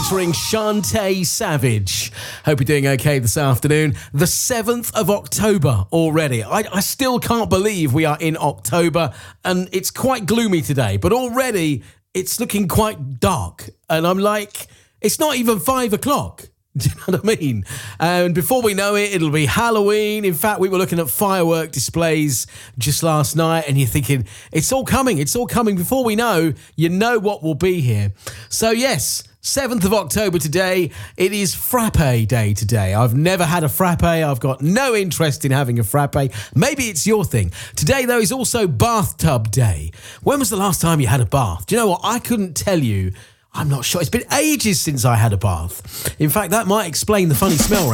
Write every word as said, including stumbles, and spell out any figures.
featuring Shantae Savage. Hope you're doing okay this afternoon. The seventh of October already. I, I still can't believe we are in October, and it's quite gloomy today, but already it's looking quite dark. And I'm like, it's not even five o'clock. Do you know what I mean? And before we know it, it'll be Halloween. In fact, we were looking at firework displays just last night, and you're thinking, it's all coming, it's all coming. Before we know, you know what will be here. So yes, seventh of October today. It is Frappe Day today. I've never had a frappe. I've got no interest in having a frappe. Maybe it's your thing. Today, though, is also Bathtub Day. When was the last time you had a bath? Do you know what? I couldn't tell you. I'm not sure. It's been ages since I had a bath. In fact, that might explain the funny smell.